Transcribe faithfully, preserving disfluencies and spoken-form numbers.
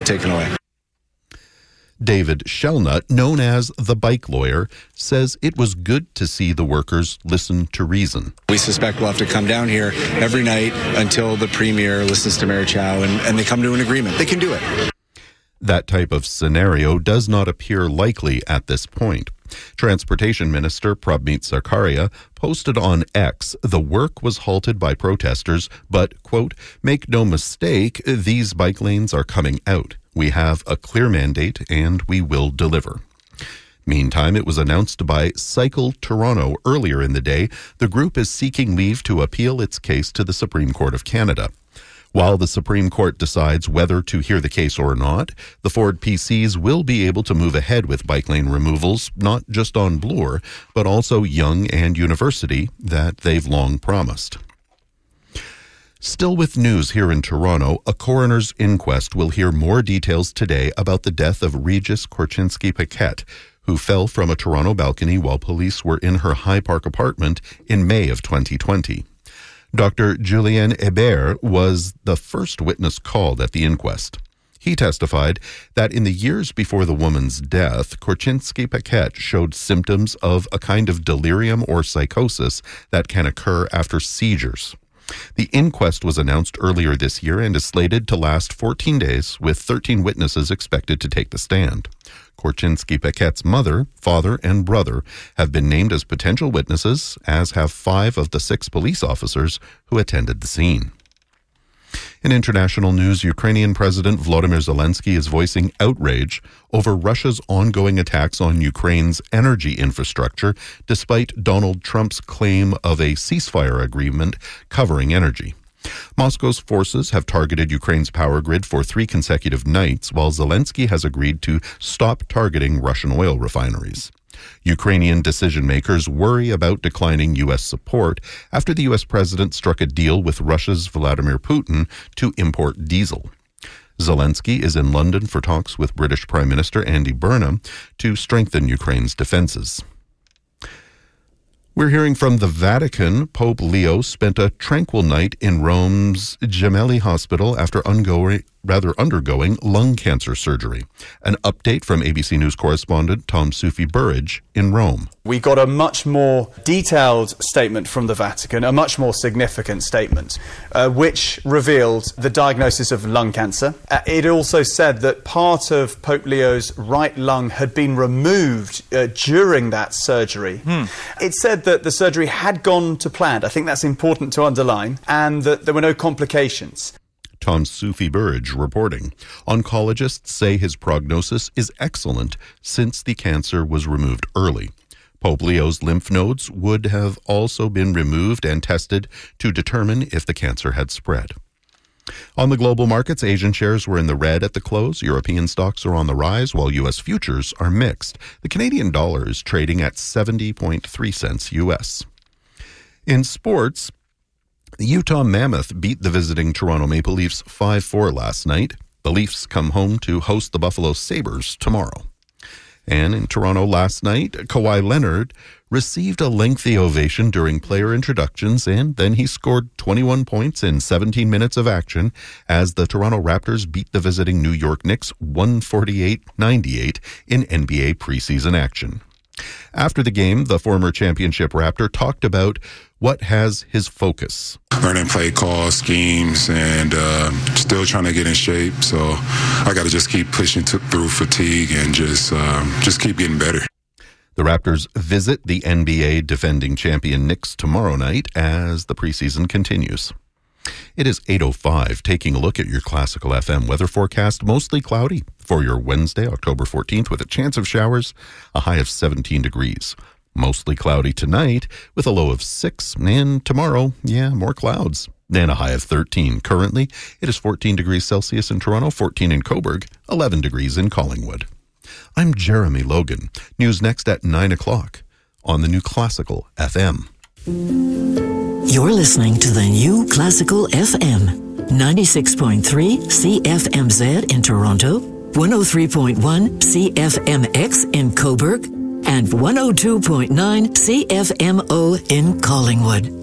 taken away. David Shellnut, known as the bike lawyer, says it was good to see the workers listen to reason. We suspect we'll have to come down here every night until the premier listens to Mayor Chow and, and they come to an agreement. They can do it. That type of scenario does not appear likely at this point. Transportation Minister Prabmeet Sarkaria posted on X, the work was halted by protesters, but, quote, make no mistake, these bike lanes are coming out. We have a clear mandate and we will deliver. Meantime, it was announced by Cycle Toronto earlier in the day the group is seeking leave to appeal its case to the Supreme Court of Canada. While the Supreme Court decides whether to hear the case or not, the Ford P Cs will be able to move ahead with bike lane removals, not just on Bloor, but also Yonge and University that they've long promised. Still with news here in Toronto, a coroner's inquest will hear more details today about the death of Regis Korchinski-Paquette, who fell from a Toronto balcony while police were in her High Park apartment in May of twenty twenty. Doctor Julien Hébert was the first witness called at the inquest. He testified that in the years before the woman's death, Korchinski-Paquette showed symptoms of a kind of delirium or psychosis that can occur after seizures. The inquest was announced earlier this year and is slated to last fourteen days, with thirteen witnesses expected to take the stand. Korchinski-Paquette's mother, father, and brother have been named as potential witnesses, as have five of the six police officers who attended the scene. In international news, Ukrainian President Volodymyr Zelensky is voicing outrage over Russia's ongoing attacks on Ukraine's energy infrastructure, despite Donald Trump's claim of a ceasefire agreement covering energy. Moscow's forces have targeted Ukraine's power grid for three consecutive nights, while Zelensky has agreed to stop targeting Russian oil refineries. Ukrainian decision-makers worry about declining U S support after the U S president struck a deal with Russia's Vladimir Putin to import diesel. Zelensky is in London for talks with British Prime Minister Andy Burnham to strengthen Ukraine's defenses. We're hearing from the Vatican. Pope Leo spent a tranquil night in Rome's Gemelli Hospital after ongoing, rather undergoing lung cancer surgery. An update from A B C News correspondent Tom Soufi-Burridge in Rome. We got a much more detailed statement from the Vatican, a much more significant statement, uh, which revealed the diagnosis of lung cancer. Uh, it also said that part of Pope Leo's right lung had been removed uh, during that surgery. Hmm. It said that the surgery had gone to plan. I think that's important to underline, and that there were no complications. Tom Soufi-Burridge reporting. Oncologists say his prognosis is excellent since the cancer was removed early. Pope Leo's lymph nodes would have also been removed and tested to determine if the cancer had spread. On the global markets, Asian shares were in the red at the close. European stocks are on the rise, while U S futures are mixed. The Canadian dollar is trading at seventy point three cents U S. In sports, the Utah Mammoth beat the visiting Toronto Maple Leafs five four last night. The Leafs come home to host the Buffalo Sabres tomorrow. And in Toronto last night, Kawhi Leonard received a lengthy ovation during player introductions, and then he scored twenty-one points in seventeen minutes of action as the Toronto Raptors beat the visiting New York Knicks one forty-eight ninety-eight in N B A preseason action. After the game, the former championship Raptor talked about what has his focus. Learning play calls, schemes, and uh, still trying to get in shape. So I got to just keep pushing to, through fatigue and just um, just keep getting better. The Raptors visit the N B A defending champion Knicks tomorrow night as the preseason continues. It is eight oh five, taking a look at your Classical F M weather forecast. Mostly cloudy for your Wednesday, October fourteenth, with a chance of showers, a high of seventeen degrees. Mostly cloudy tonight with a low of six, and tomorrow, yeah, more clouds, and a high of thirteen. Currently, it is fourteen degrees Celsius in Toronto, fourteen in Cobourg, eleven degrees in Collingwood. I'm Jeremy Logan. News next at nine o'clock on the new Classical F M. You're listening to the new Classical F M, ninety-six point three C F M Z in Toronto, one oh three point one C F M X in Cobourg, and one oh two point nine C F M O in Collingwood.